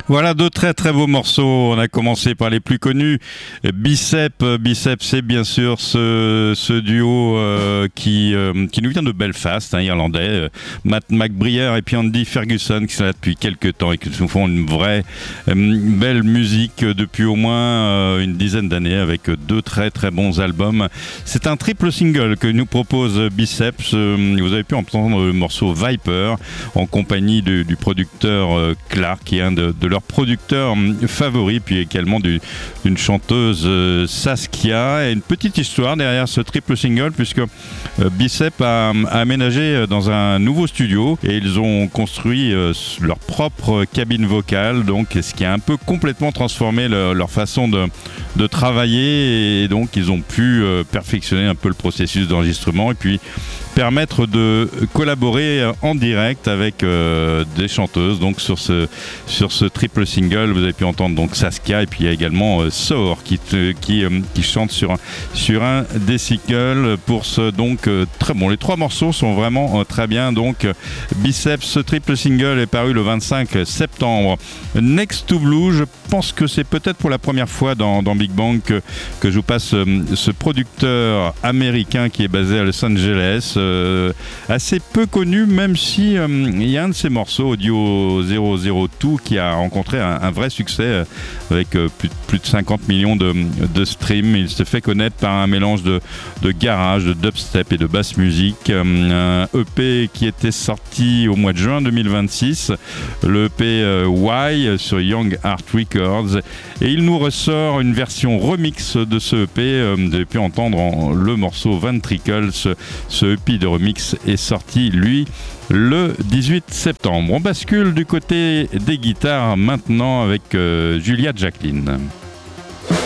Voilà deux très très beaux morceaux. On a commencé par les plus connus. Bicep, c'est bien sûr ce duo qui nous vient de Belfast, irlandais. Matt McBrier et puis Andy Ferguson qui sont là depuis quelques temps et qui nous font une vraie belle musique depuis au moins une dizaine d'années avec deux très très bons albums. C'est un triple single que nous propose Biceps. Vous avez pu entendre le morceau Viper en compagnie du producteur Clark, qui est un de leurs producteurs favoris, puis également d'une chanteuse Saskia. Et une petite histoire derrière ce triple single, puisque Bicep a aménagé dans un nouveau studio et ils ont construit leur propre cabine vocale, donc ce qui a un peu complètement transformé leur façon de travailler, et donc ils ont pu perfectionner un peu le processus d'enregistrement et puis permettre de collaborer en direct avec des chanteuses. Donc sur ce triple single, vous avez pu entendre donc Saskia, et puis il y a également Sour qui chante sur un des singles pour ce donc très bon. Les trois morceaux sont vraiment très bien. Donc Biceps, ce triple single est paru le 25 septembre. Next to Blue, je pense que c'est peut-être pour la première fois dans Big Bang que je vous passe ce producteur américain qui est basé à Los Angeles, assez peu connu, même si il y a un de ses morceaux, Audio 002, qui a rencontré un vrai succès avec plus de 50 millions de streams. Il se fait connaître par un mélange de garage, de dubstep et de basse musique. Un EP qui était sorti au mois de juin 2026, le EP Y sur Young Art Records, et il nous ressort une version remix de ce EP. Vous avez pu entendre le morceau Ventricles. Ce EP de remix est sorti, lui, le 18 septembre. On bascule du côté des guitares maintenant avec Julia Jacqueline.